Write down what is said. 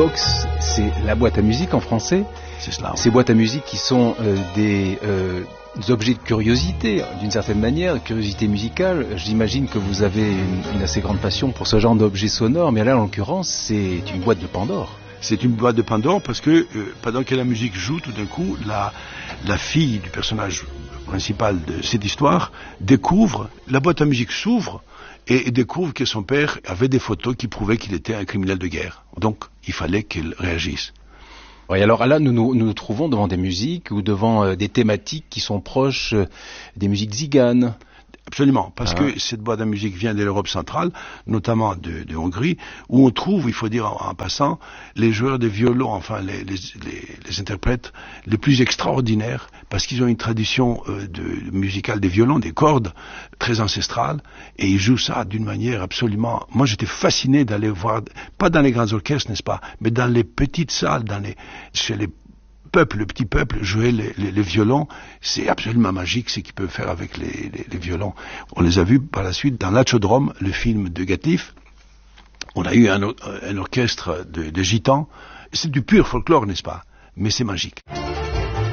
box, c'est la boîte à musique en français. C'est cela. Ouais. Ces boîtes à musique qui sont des objets de curiosité, d'une certaine manière, curiosité musicale. J'imagine que vous avez une assez grande passion pour ce genre d'objets sonores, mais là, en l'occurrence, c'est une boîte de Pandore. C'est une boîte de Pandore parce que pendant que la musique joue, tout d'un coup, la fille du personnage principal de cette histoire découvre, la boîte à musique s'ouvre et découvre que son père avait des photos qui prouvaient qu'il était un criminel de guerre. Donc, il fallait qu'elle réagisse. Oui, alors là, nous nous trouvons devant des musiques ou devant des thématiques qui sont proches des musiques ziganes. Absolument, parce que cette boîte à musique vient de l'Europe centrale, notamment de Hongrie, où on trouve, il faut dire en passant, les joueurs de violon, enfin les interprètes les plus extraordinaires, parce qu'ils ont une tradition musicale des violons, des cordes, très ancestrale, et ils jouent ça d'une manière absolument... Moi, j'étais fasciné d'aller voir, pas dans les grands orchestres, n'est-ce pas, mais dans les petites salles, chez les le petit peuple jouer les violons, c'est absolument magique ce qu'ils peuvent faire avec les violons. On les a vus par la suite dans l'Achodrome, le film de Gatif. On a eu un orchestre de gitans. C'est du pur folklore, n'est-ce pas? Mais c'est magique.